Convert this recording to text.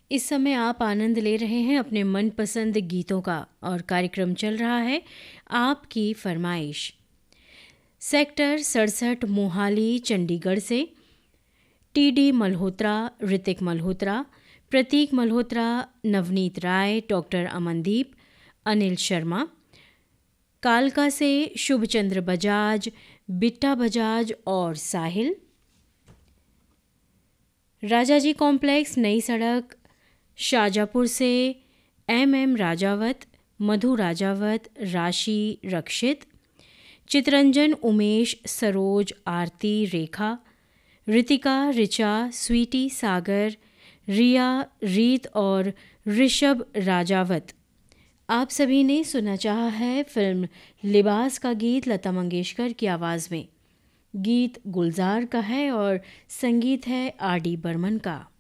इस समय आप आनंद ले रहे हैं अपने मनपसंद गीतों का और कार्यक्रम चल रहा है आपकी फरमाइश। सेक्टर 67 मोहाली चंडीगढ़ से टीडी मल्होत्रा, ऋतिक मल्होत्रा, प्रतीक मल्होत्रा, नवनीत राय, डॉक्टर अमनदीप, अनिल शर्मा। कालका से शुभचंद्र बजाज, बिट्टा बजाज और साहिल। राजाजी कॉम्प्लेक्स नई सड़क शाजापुर से एम राजावत, मधु राजावत, राशि रक्षित, चितरंजन, उमेश, सरोज, आरती, रेखा, ऋतिका, ऋचा, स्वीटी, सागर, रिया, रीत और ऋषभ राजावत। आप सभी ने सुना चाहा है फिल्म लिबास का गीत लता मंगेशकर की आवाज़ में। गीत गुलजार का है और संगीत है आर डी बर्मन का।